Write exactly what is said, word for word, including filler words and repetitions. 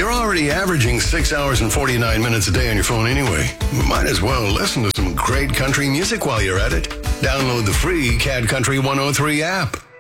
You're already averaging six hours and forty-nine minutes a day on your phone anyway. Might as well listen to some great country music while you're at it. Download the free C A D Country one oh three app.